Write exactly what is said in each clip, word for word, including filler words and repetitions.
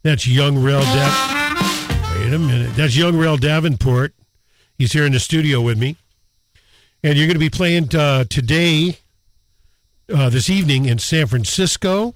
That's Young Rel Dav. Wait a minute. That's Young Rel Davenport. He's here in the studio with me. And you're going to be playing uh, today, uh, this evening in San Francisco,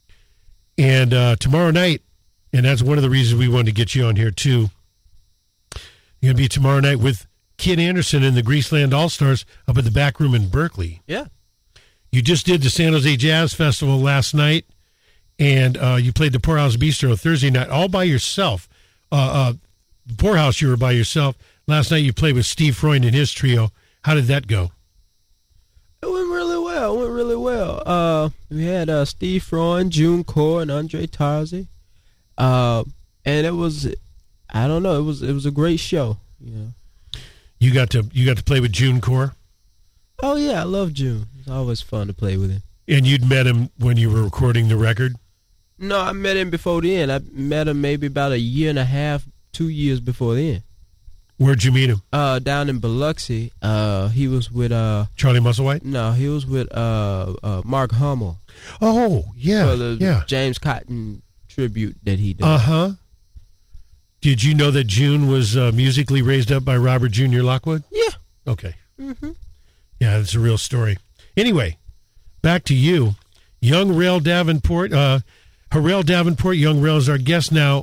and uh, tomorrow night. And that's one of the reasons we wanted to get you on here, too. You're going to be tomorrow night with Kid Anderson and the Greaseland All-Stars up at the Back Room in Berkeley. Yeah. You just did the San Jose Jazz Festival last night. And uh, you played the Poorhouse Bistro Thursday night all by yourself. Uh, uh, the Poorhouse, you were by yourself. Last night you played with Steve Freund and his trio. How did that go? It went really well. It went really well. Uh, we had uh, Steve Freund, June Core, and Andre Tarzi. Uh, and it was, I don't know, it was it was a great show. You know. You got to you got to play with June Core? Oh yeah, I love June. It's always fun to play with him. And you'd met him when you were recording the record? No, I met him before then. I met him maybe about a year and a half, two years before then. Where'd you meet him? Uh, down in Biloxi. Uh, he was with uh Charlie Musselwhite. No, he was with uh, uh Mark Hummel. Oh yeah, for the yeah. James Cotton tribute that he did. Uh huh. Did you know that June was uh, musically raised up by Robert Junior Lockwood? Yeah. Okay. Mm-hmm. Yeah, that's a real story. Anyway, back to you, Young Rel Davenport. Uh, Harrell Davenport, Young Rel is our guest now.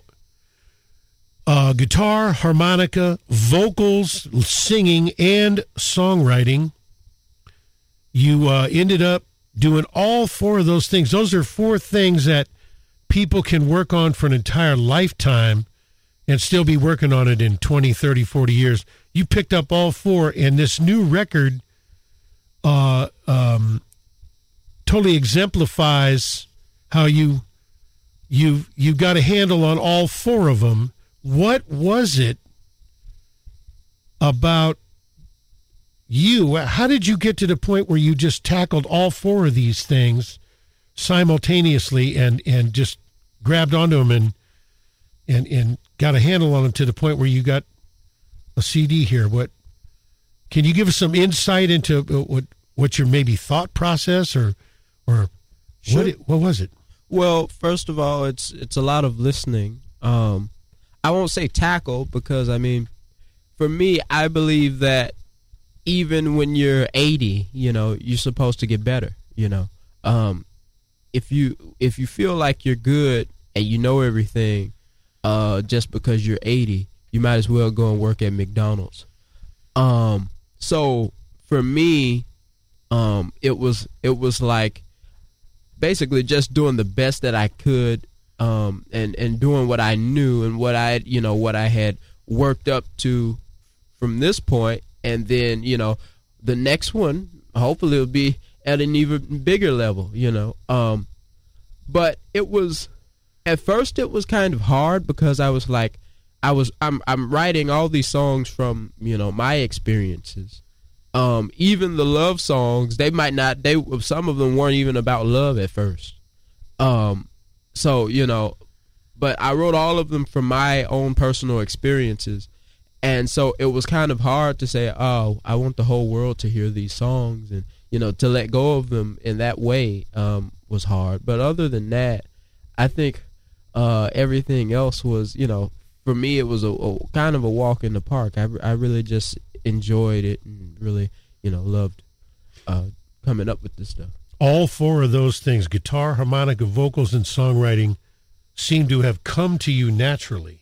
Uh, guitar, harmonica, vocals, singing, and songwriting. You uh, ended up doing all four of those things. Those are four things that people can work on for an entire lifetime and still be working on it in twenty, thirty, forty years. You picked up all four, and this new record uh, um, totally exemplifies how you you you got a handle on all four of them. What was it about you? How did you get to the point where you just tackled all four of these things simultaneously and, and just grabbed onto them and, and and got a handle on them to the point where you got a C D here? What can you give us some insight into what what your maybe thought process or or sure. what it, what was it? Well, first of all, it's it's a lot of listening. Um, I won't say tackle because, I mean, for me, I believe that even when you're eighty, you know, you're supposed to get better, you know. Um, if you if you feel like you're good and you know everything uh, just because you're eighty, you might as well go and work at McDonald's. Um, so for me, um, it was it was like basically just doing the best that I could. Um, and, and doing what I knew and what I, you know, what I had worked up to from this point. And then, you know, the next one, hopefully it'll be at an even bigger level, you know. Um, but it was, at first it was kind of hard because I was like, I was, I'm, I'm writing all these songs from, you know, my experiences. Um, even the love songs, they might not, they, some of them weren't even about love at first. Um, So, you know, but I wrote all of them from my own personal experiences. And so it was kind of hard to say, oh, I want the whole world to hear these songs. And, you know, to let go of them in that way um, was hard. But other than that, I think uh, everything else was, you know, for me, it was a, a kind of a walk in the park. I, I really just enjoyed it and really, you know, loved uh, coming up with this stuff. All four of those things, guitar, harmonica, vocals, and songwriting, seem to have come to you naturally.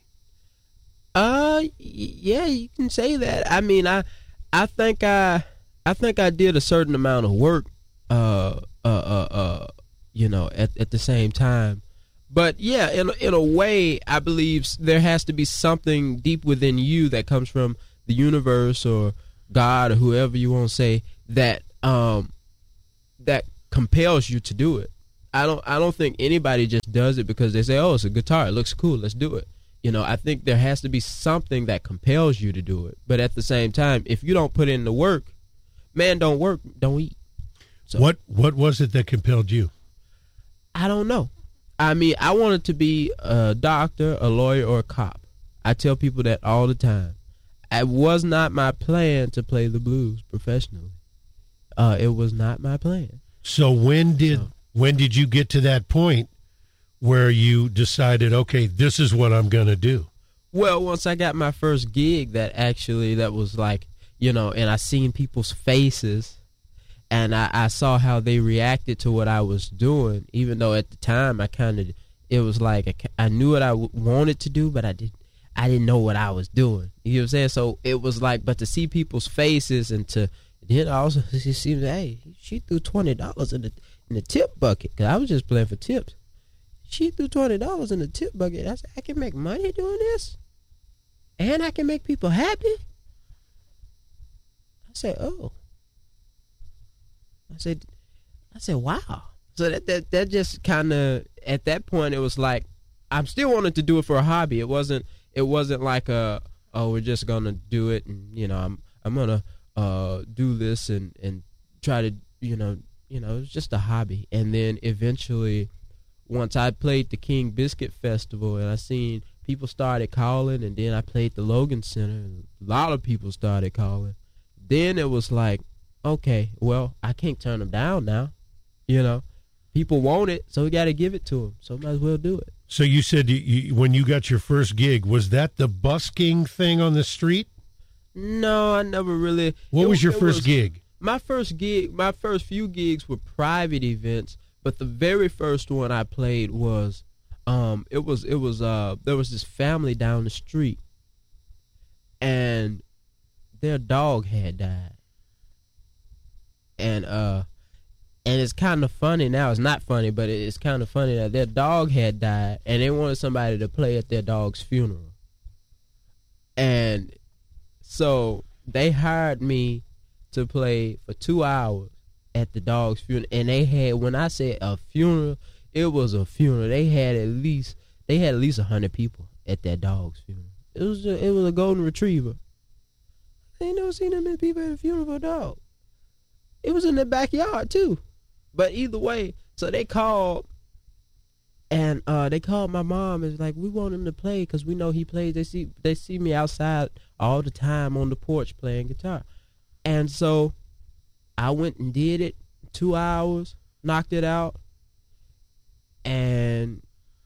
Uh, yeah, you can say that. I mean, I, I think I, I think I did a certain amount of work, uh, uh, uh, uh you know, at at the same time. But yeah, in in a way, I believe there has to be something deep within you that comes from the universe or God or whoever you want to say that um that compels you to do it. I don't I don't think anybody just does it because they say, oh, it's a guitar, it looks cool, let's do it. You know, I think there has to be something that compels you to do it. But at the same time, if you don't put in the work, man, don't work, don't eat. So, what what was it that compelled you? I don't know. I mean, I wanted to be a doctor, a lawyer, or a cop. I tell people that all the time. It was not my plan to play the blues professionally. Uh, it was not my plan. So when did so. when did you get to that point where you decided, okay, this is what I'm going to do? Well, once I got my first gig that actually, that was like, you know, and I seen people's faces, and I, I saw how they reacted to what I was doing, even though at the time I kind of, it was like, I, I knew what I w- wanted to do, but I didn't, I didn't know what I was doing. You know what I'm saying? So it was like, but to see people's faces and to, then also see, hey, she threw twenty dollars in the, in the tip bucket, because I was just playing for tips. She threw twenty dollars in the tip bucket. I said, I can make money doing this? And I can make people happy? I said, oh. I said, I said, wow. So that that, that just kind of, at that point, it was like, I'm still wanting to do it for a hobby. It wasn't, it wasn't like a, oh, we're just going to do it, and, you know, I'm I'm going to uh, do this and, and try to, you know, you know, it was just a hobby. And then eventually, once I played the King Biscuit Festival and I seen people started calling, and then I played the Logan Center and a lot of people started calling, then it was like, okay, well, I can't turn them down now. You know, people want it, so we got to give it to them. So might as well do it. So you said you, you, when you got your first gig, was that the busking thing on the street? No, I never really. What it, was your first was, gig? My first gig, my first few gigs were private events, but the very first one I played was, um, it was it was uh there was this family down the street, and their dog had died, and uh, and it's kind of funny now. It's not funny, but it's kind of funny that their dog had died, and they wanted somebody to play at their dog's funeral, and so they hired me to play for two hours at the dog's funeral. And they had, when I said a funeral, it was a funeral. They had at least they had at least a hundred people at that dog's funeral. It was a, it was a golden retriever. I ain't never seen that many people at a funeral for a dog. It was in the backyard too. But either way, so they called, and uh, they called my mom. It's like, we want him to play because we know he plays. They see they see me outside all the time on the porch playing guitar. And so I went and did it, two hours, knocked it out. And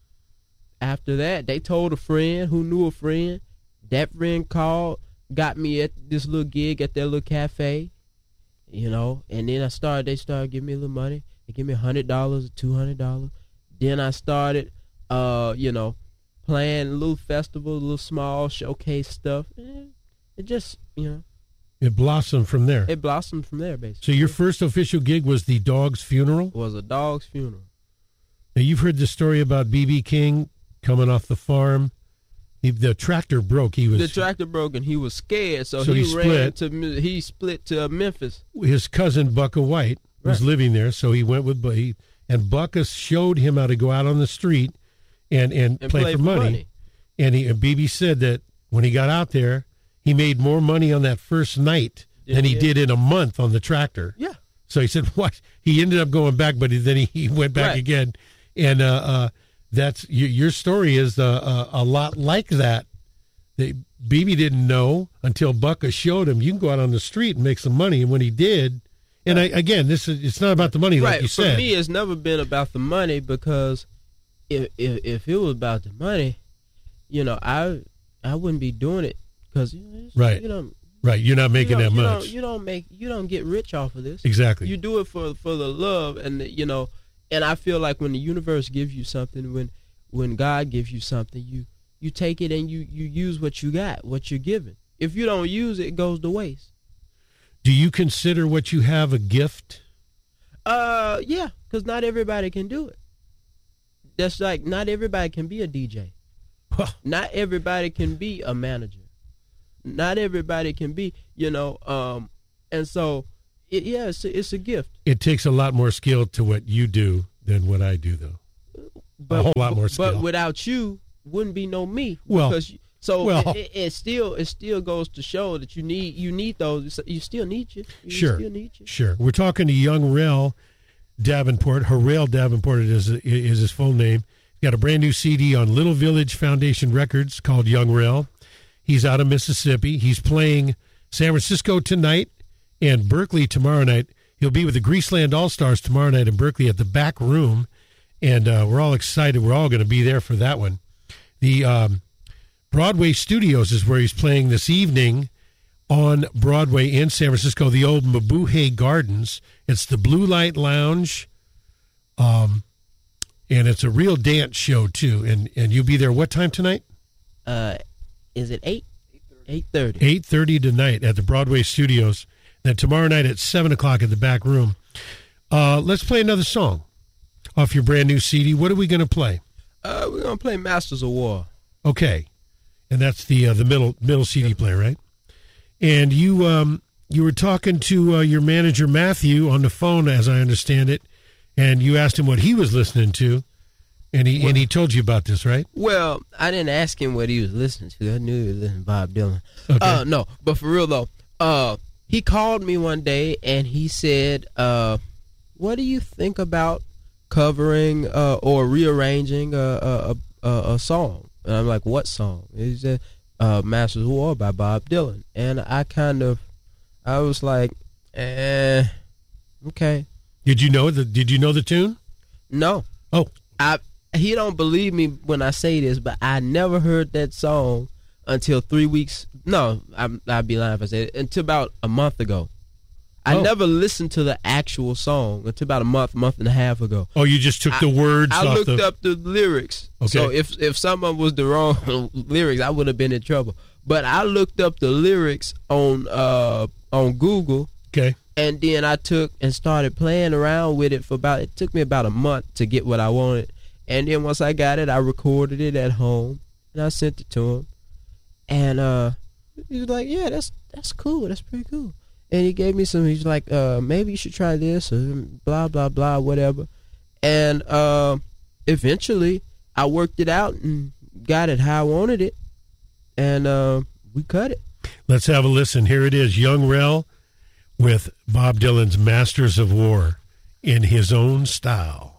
after that, they told a friend who knew a friend. That friend called, got me at this little gig at their little cafe, you know. And then I started, they started giving me a little money. They give me one hundred dollars, two hundred dollars. Then I started, uh, you know, playing a little festival, a little small showcase stuff. And it just, you know. It blossomed from there. It blossomed from there, basically. So your first official gig was the dog's funeral? It was a dog's funeral. Now, you've heard the story about B B King coming off the farm. He, the tractor broke. He was the tractor broke, and he was scared, so, so he, he ran split. to he split to Memphis. His cousin Bucka White was Right. living there, so he went with he, and Bucka showed him how to go out on the street and and, And play, play for for money. money. And he, B B said that when he got out there, he made more money on that first night Yeah, than he yeah. did in a month on the tractor. Yeah. So he said, "What?" He ended up going back, but then he, he went back Right. again, and uh, uh, that's your, your story is uh, uh, a lot like that. The, B B didn't know until Bucka showed him you can go out on the street and make some money, and when he did, and I, again, this is it's not about the money, like Right. you For said. me, it's never been about the money, because if, if if it was about the money, you know, I I wouldn't be doing it, because you know, it's- Right. you know, Right, you're not making you that don't, you much. Don't, you don't make you don't get rich off of this. Exactly. You do it for for the love, and the, you know, and I feel like when the universe gives you something, when when God gives you something, you you take it and you you use what you got, what you're given. If you don't use it, it goes to waste. Do you consider what you have a gift? Uh, yeah, because not everybody can do it. That's like not everybody can be a D J. Well, Not everybody can be a manager. Not everybody can be, you know, um, and so it, yeah, it's a, it's a gift. it takes a lot more skill to what you do than what I do, though. But, A whole lot more skill. But without you, wouldn't be no me. Well, because you, so well. it, it, it still it still goes to show that you need you need those. You still need you. you Sure, still need you. sure. We're talking to young Rel Davenport. Harrell Davenport is is his full name. He's got a brand new C D on Little Village Foundation Records called Young Rel. He's out of Mississippi. He's playing San Francisco tonight and Berkeley tomorrow night. He'll be with the Greaseland All-Stars tomorrow night in Berkeley at the Back Room. and uh, we're all excited. We're all going to be there for that one. The um, Broadway Studios is where he's playing this evening on Broadway in San Francisco, the old Mabuhay Gardens. It's the Blue Light Lounge, um, and it's a real dance show, too. And and you'll be there what time tonight? Uh, is it eight? eight thirty. eight thirty tonight at the Broadway Studios. Then tomorrow night at seven o'clock at the back room. Uh, let's play another song off your brand new C D. What are we going to play? Uh, we're going to play Masters of War. Okay. And that's the uh, the middle middle C D player, right? And you um, you were talking to uh, your manager, Matthew, on the phone, as I understand it, and you asked him what he was listening to, and he well, and he told you about this, right? Well, I didn't ask him what he was listening to. I knew he was listening to Bob Dylan. Okay. Uh, no, but for real, though, uh, he called me one day, and he said, uh, what do you think about covering uh, or rearranging a, a, a, a song? And I'm like, what song? He said, uh, Masters of War by Bob Dylan. And I kind of, I was like, eh, okay. Did you know the Did you know the tune? No. Oh. I He don't believe me when I say this, but I never heard that song until three weeks. No, I'm, I'd be lying if I said it. Until about a month ago. I oh. never listened to the actual song until about a month, month and a half ago. Oh, you just took I, the words I off looked the... up the lyrics. Okay. So if if someone was the wrong lyrics, I would have been in trouble. But I looked up the lyrics on uh, on Google. Okay. And then I took and started playing around with it for about, it took me about a month to get what I wanted. And then once I got it, I recorded it at home and I sent it to him. And uh, he was like, yeah, that's that's cool. That's pretty cool. And he gave me some, he's like, uh, maybe you should try this or blah, blah, blah, whatever. And uh, eventually I worked it out and got it how I wanted it. And uh, we cut it. Let's have a listen. Here it is, Young Rel with Bob Dylan's Masters of War in his own style.